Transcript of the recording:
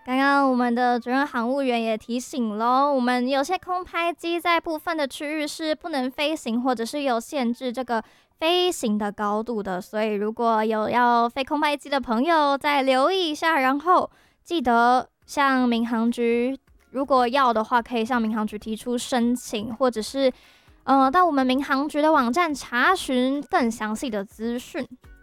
刚刚我们的主任航务员也提醒喽，我们有些空拍机在部分的区域是不能飞行，或者是有限制这个飞行的高度的，所以如果有要飞空拍机的朋友，再留意一下，然后记得向民航局，如果要的话，可以向民航局提出申请，或者是到我们民航局的网站查询更详细的资讯。